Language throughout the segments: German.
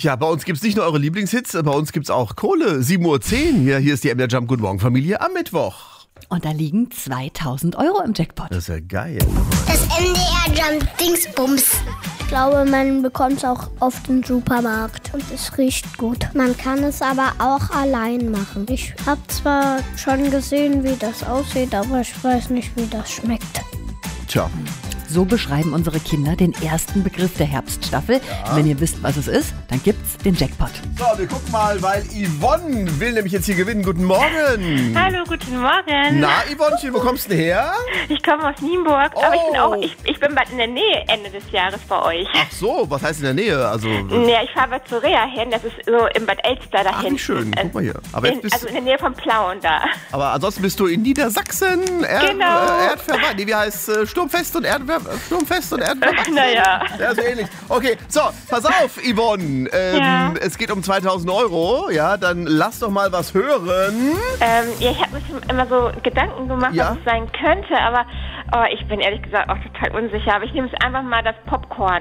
Ja, bei uns gibt es nicht nur eure Lieblingshits, bei uns gibt es auch Kohle. 7:10 Uhr. Hier ist die MDR Jump Guten Morgen Familie am Mittwoch. Und da liegen 2.000 € im Jackpot. Das ist ja geil. Das MDR Jump Dingsbums. Ich glaube, man bekommt es auch oft im Supermarkt und es riecht gut. Man kann es aber auch allein machen. Ich habe zwar schon gesehen, wie das aussieht, aber ich weiß nicht, wie das schmeckt. Tja. So beschreiben unsere Kinder den ersten Begriff der Herbststaffel. Ja. Wenn ihr wisst, was es ist, dann gibt's den Jackpot. So, wir gucken mal, weil Yvonne will nämlich jetzt hier gewinnen. Guten Morgen. Hallo, guten Morgen. Na, Yvonnchen, wo kommst du denn her? Ich komme aus Nienburg, aber ich bin bald in der Nähe Ende des Jahres bei euch. Ach so, was heißt in der Nähe? Also, ja, ich fahre zur Reha hin, das ist so im Bad Elster da hinten. Wie schön, guck mal hier. Aber jetzt also in der Nähe von Plauen da. Aber ansonsten bist du in Niedersachsen. Genau. Wie heißt Sturmfest und Erdverwandte? Naja. Ja, so ähnlich. Okay, so, pass auf, Yvonne. Es geht um 2.000 €. Ja, dann lass doch mal was hören. Ja, ich habe mir schon immer so Gedanken gemacht, was es sein könnte, aber ich bin ehrlich gesagt auch total unsicher. Aber ich nehme es einfach mal das Popcorn.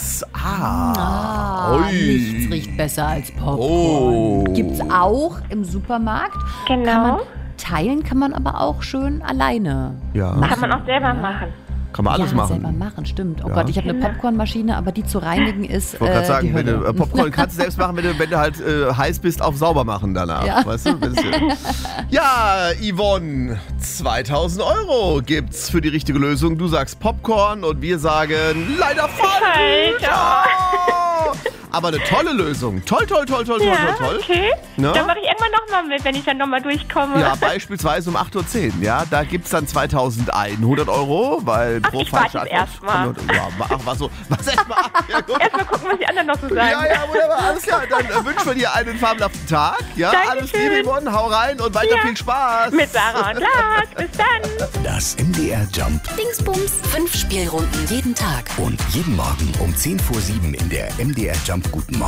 Nichts riecht besser als Popcorn. Gibt's auch im Supermarkt. Genau. Teilen kann man aber auch schön alleine machen. Kann man auch selber machen. Kann man alles machen. Selber machen, stimmt. Oh Gott, ich habe eine Popcornmaschine, aber die zu reinigen ist ich wollte gerade sagen, die Hölle. wenn du Popcorn kannst du selbst machen, wenn du halt heiß bist auf sauber machen danach. Ja. Weißt du? Ja, Yvonne, 2.000 € gibt's für die richtige Lösung. Du sagst Popcorn und wir sagen leider falsch. Aber eine tolle Lösung. Toll. Okay. Ne? Dann mache ich irgendwann nochmal mit, wenn ich dann nochmal durchkomme. Ja, beispielsweise um 8:10 Uhr. Ja, da gibt es dann 2.100 €, weil pro falsche Antwort. Erstmal. Was erstmal? Ja, gut. Erstmal gucken, was die anderen noch so sagen. Ja, wunderbar. Alles klar. Dann wünschen wir dir einen fabelhaften Tag. Ja, Dankeschön. Alles Liebe, Yvonne. Hau rein und weiter viel Spaß. Mit Sarah und Lars. Bis dann. Das MDR Jump. Dingsbums. 5 Spielrunden jeden Tag. Und jeden Morgen um 6:10 in der MDR Jump Guten Morgen